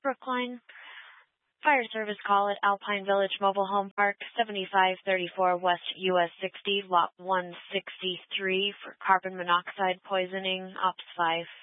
Brookline. Fire service call at Alpine Village Mobile Home Park, 7534 West US 60, Lot 163 for carbon monoxide poisoning, Ops 5.